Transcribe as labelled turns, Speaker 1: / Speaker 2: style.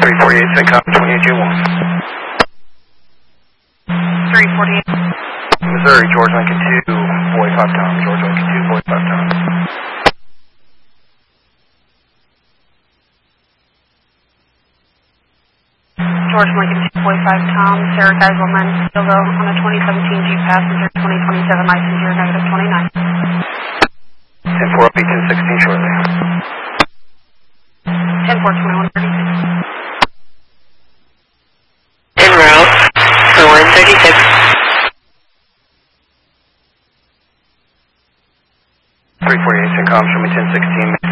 Speaker 1: 348, Syncom, 28J1.
Speaker 2: 348.
Speaker 1: Missouri, George Lincoln 2, boy 5 Tom, George Lincoln 2, boy 5 Tom.
Speaker 2: George Lincoln 2, boy 5 Tom, Sarah Geiselman, Silvo on a 2017 Jeep Passenger, 2027 license year, negative 29.
Speaker 1: 10-4 up, 1816 shortly.
Speaker 2: 10-4, 2136.
Speaker 3: En route for 136.
Speaker 1: 348, Syncom, show me 1016.